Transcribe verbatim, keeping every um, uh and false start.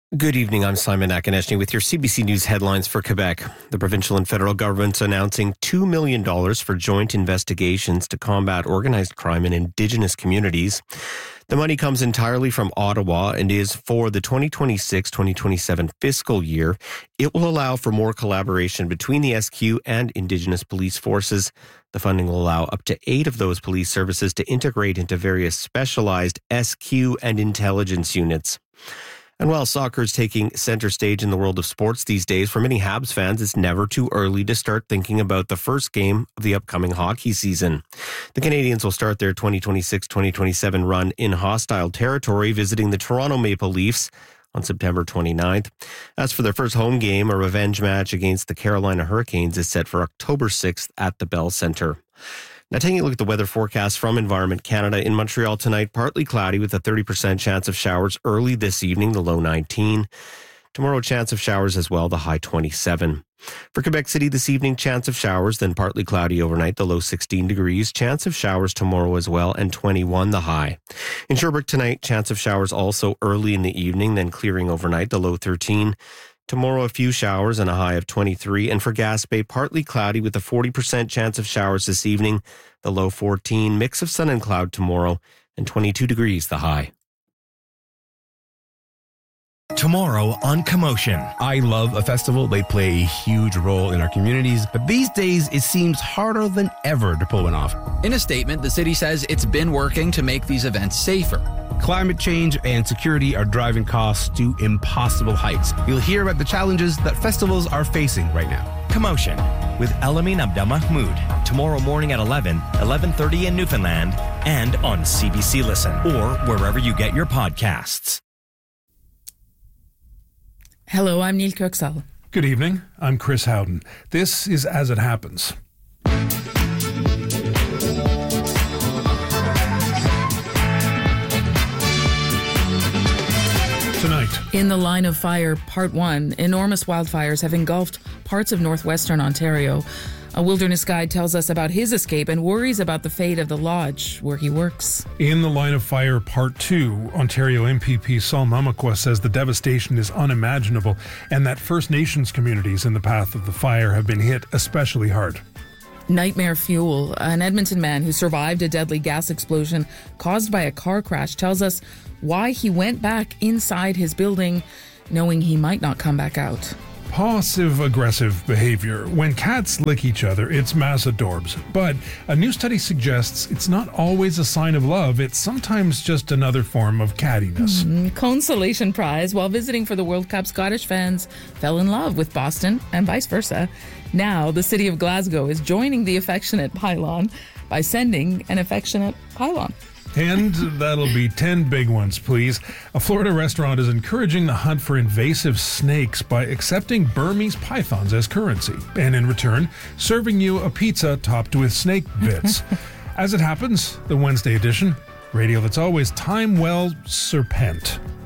Good evening, I'm Simon Akonechny with your C B C News headlines for Quebec. The provincial and federal governments announcing two million dollars for joint investigations to combat organized crime in Indigenous communities. The money comes entirely from Ottawa and is for the twenty twenty-six twenty twenty-seven fiscal year. It will allow for more collaboration between the S Q and Indigenous police forces. The funding will allow up to eight of those police services to integrate into various specialized S Q and intelligence units. And while soccer is taking center stage in the world of sports these days, for many Habs fans, it's never too early to start thinking about the first game of the upcoming hockey season. The Canadians will start their twenty twenty-six twenty twenty-seven run in hostile territory, visiting the Toronto Maple Leafs on September twenty-ninth. As for their first home game, a revenge match against the Carolina Hurricanes is set for October sixth at the Bell Centre. Now, taking a look at the weather forecast from Environment Canada. In Montreal tonight, partly cloudy with a thirty percent chance of showers early this evening, the low nineteen. Tomorrow, chance of showers as well, the high twenty-seven. For Quebec City this evening, chance of showers, then partly cloudy overnight, the low sixteen degrees. Chance of showers tomorrow as well, and twenty-one the high. In Sherbrooke tonight, chance of showers also early in the evening, then clearing overnight, the low thirteen. Tomorrow, a few showers and a high of twenty-three. And for Gaspé, partly cloudy with a forty percent chance of showers this evening, the low fourteen. Mix of sun and cloud tomorrow, and twenty-two degrees the high. Tomorrow on Commotion. I love a festival. They play a huge role in our communities. But these days, it seems harder than ever to pull one off. In a statement, the city says it's been working to make these events safer. Climate change and security are driving costs to impossible heights. You'll hear about the challenges that festivals are facing right now. Commotion with Elamin Abdelmahmoud. Tomorrow morning at eleven, eleven thirty in Newfoundland, and on C B C Listen or wherever you get your podcasts. Hello, I'm Neil Kirksall. Good evening, I'm Chris Howden. This is As It Happens. Tonight. In the Line of Fire, Part one, enormous wildfires have engulfed parts of northwestern Ontario. A wilderness guide tells us about his escape and worries about the fate of the lodge where he works. In the Line of Fire, Part two, Ontario M P P Saul Mamakwa says the devastation is unimaginable and that First Nations communities in the path of the fire have been hit especially hard. Nightmare Fuel, an Edmonton man who survived a deadly gas explosion caused by a car crash, tells us why he went back inside his building knowing he might not come back out. Passive-aggressive behavior. When cats lick each other, it's mass adorbs. But a new study suggests it's not always a sign of love. It's sometimes just another form of cattiness. Mm, consolation prize. While visiting for the World Cup, Scottish fans fell in love with Boston and vice versa. Now, the city of Glasgow is joining the affectionate pylon by sending an affectionate pylon. And that'll be ten big ones, please. A Florida restaurant is encouraging the hunt for invasive snakes by accepting Burmese pythons as currency, and in return, serving you a pizza topped with snake bits. As it happens, the Wednesday edition, radio that's always time well serpent.